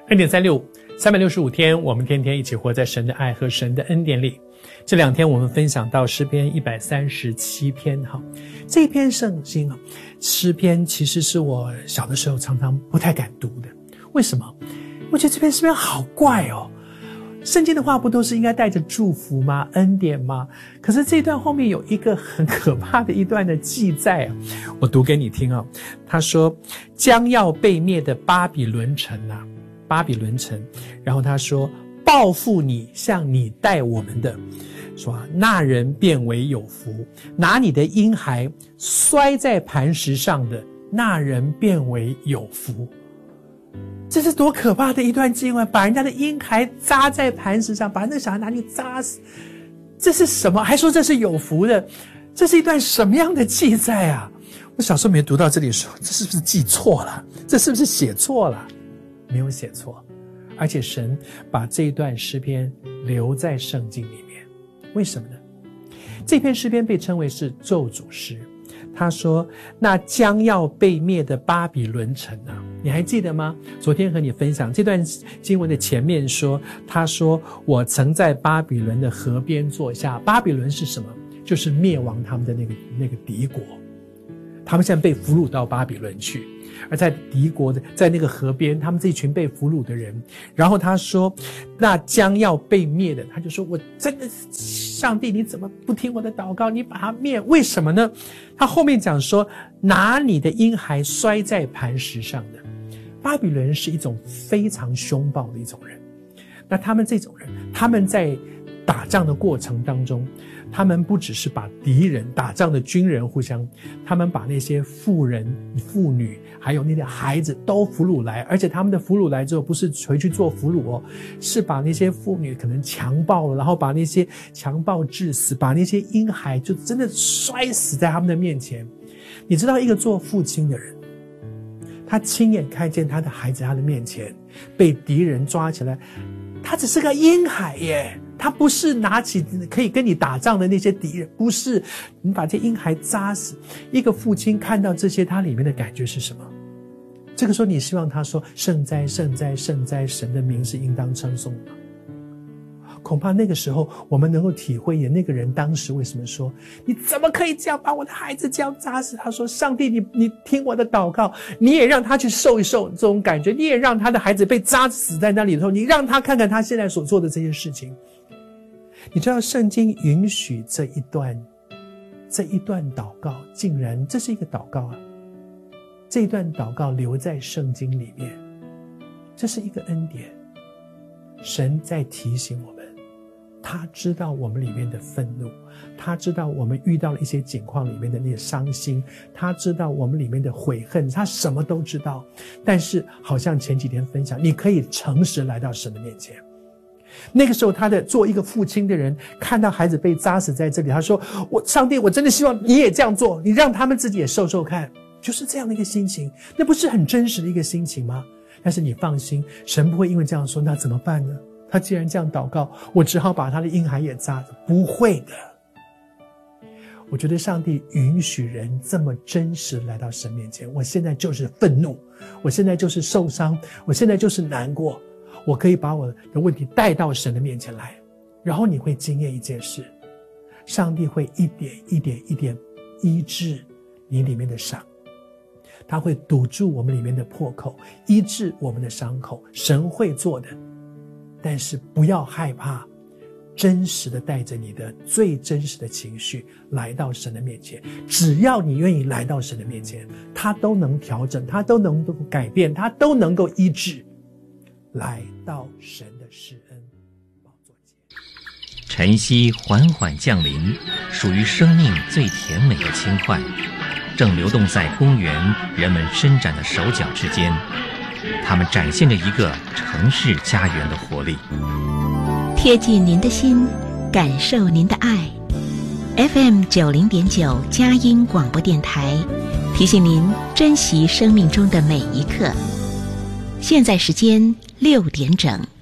2.365，365天，我们天天一起活在神的爱和神的恩典里。这2天我们分享到诗篇137篇。这一篇圣经诗篇其实是我小的时候常常不太敢读的。为什么？我觉得这篇诗篇好怪哦。圣经的话不都是应该带着祝福吗？恩典吗？可是这一段后面有一个很可怕的一段的记载我读给你听他说将要被灭的巴比伦城巴比伦城，然后他说报复你像你待我们的，说那人变为有福，拿你的婴孩摔在磐石上的那人变为有福。这是多可怕的一段经文，把人家的婴孩扎在磐石上，把那个小孩拿去扎死，这是什么？还说这是有福的，这是一段什么样的记载啊？我小时候没读到这里说，这是不是记错了？这是不是写错了？没有写错，而且神把这一段诗篇留在圣经里面。为什么呢？这篇诗篇被称为是咒诅诗。他说那将要被灭的巴比伦城你还记得吗？昨天和你分享这段经文的前面说，他说我曾在巴比伦的河边坐下。巴比伦是什么？就是灭亡他们的那个敌国，他们现在被俘虏到巴比伦去，而在敌国的在那个河边，他们这一群被俘虏的人。然后他说那将要被灭的，他就说我真的上帝你怎么不听我的祷告，你把它灭，为什么呢？他后面讲说拿你的婴孩摔在磐石上的。巴比伦是一种非常凶暴的一种人，那他们这种人，他们在打仗的过程当中，他们不只是把敌人打仗的军人互相，他们把那些妇人妇女还有那些孩子都俘虏来，而且他们的俘虏来之后不是回去做俘虏是把那些妇女可能强暴了，然后把那些强暴致死，把那些婴孩就真的摔死在他们的面前。你知道一个做父亲的人，他亲眼看见他的孩子在他的面前被敌人抓起来，他只是个婴孩耶，他不是拿起可以跟你打仗的那些敌人，不是，你把这婴孩扎死。一个父亲看到这些，他里面的感觉是什么？这个时候你希望他说圣哉圣哉圣哉，神的名是应当称颂的吗？恐怕那个时候我们能够体会那个人当时为什么说你怎么可以这样把我的孩子这样扎死。他说上帝你听我的祷告，你也让他去受一受这种感觉，你也让他的孩子被扎死在那里头，你让他看看他现在所做的这些事情。你知道圣经允许这一段祷告，竟然这是一个祷告这一段祷告留在圣经里面，这是一个恩典。神在提醒我们，他知道我们里面的愤怒，他知道我们遇到了一些境况里面的那些伤心，他知道我们里面的悔恨，他什么都知道。但是好像前几天分享，你可以诚实来到神的面前。那个时候做一个父亲的人看到孩子被扎死在这里，他说上帝我真的希望你也这样做，你让他们自己也受受看，就是这样的一个心情。那不是很真实的一个心情吗？但是你放心，神不会因为这样说那怎么办呢？他既然这样祷告，我只好把他的婴孩也扎死，不会的。我觉得上帝允许人这么真实来到神面前，我现在就是愤怒，我现在就是受伤，我现在就是难过，我可以把我的问题带到神的面前来。然后你会经验一件事，上帝会一点一点一点医治你里面的伤，他会堵住我们里面的破口，医治我们的伤口，神会做的。但是不要害怕，真实的带着你的最真实的情绪来到神的面前。只要你愿意来到神的面前，他都能调整，他都能够改变，他都能够医治。来到神的施恩宝座前， 晨曦缓缓降临，属于生命最甜美的轻快，正流动在公园人们伸展的手脚之间，它们展现着一个城市家园的活力。 贴近您的心，感受您的爱。FM 90.9佳音广播电台提醒您珍惜生命中的每一刻。现在时间6点整。